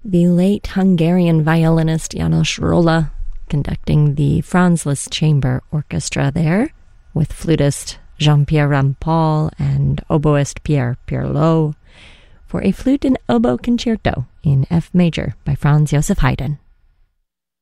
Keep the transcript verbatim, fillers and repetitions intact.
The late Hungarian violinist János Rolla conducting the Franz Liszt Chamber Orchestra there, with flutist Jean-Pierre Rampal and oboist Pierre Pierlot, for a flute and oboe concerto in F major by Franz Joseph Haydn.